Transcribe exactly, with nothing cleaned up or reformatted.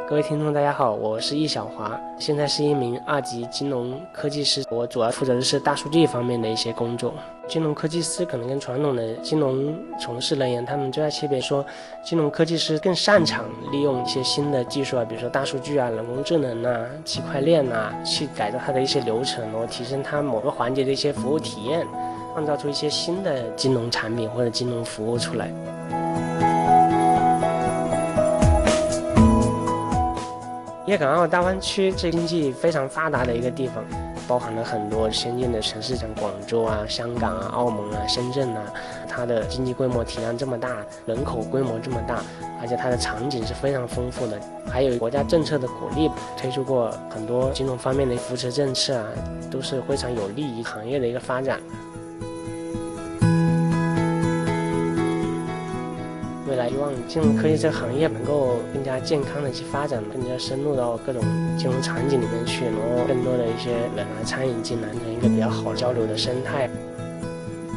各位听众大家好，我是易小华，现在是一名二级金融科技师，我主要负责的是大数据方面的一些工作。金融科技师可能跟传统的金融从事人员他们最大区别说，金融科技师更擅长利用一些新的技术啊，比如说大数据啊、人工智能啊、区块链啊，去改造它的一些流程，然后提升它某个环节的一些服务体验，创造出一些新的金融产品或者金融服务出来。粤港澳大湾区是经济非常发达的一个地方，包含了很多先进的城市，像广州啊、香港啊、澳门啊、深圳啊，它的经济规模体量这么大，人口规模这么大，而且它的场景是非常丰富的，还有国家政策的鼓励，推出过很多金融方面的扶持政策啊，都是非常有利于行业的一个发展。未来希望金融科技这个行业能够更加健康的去发展，更加深入到各种金融场景里面去，然后更多的一些人啊参与进来，成一个比较好交流的生态。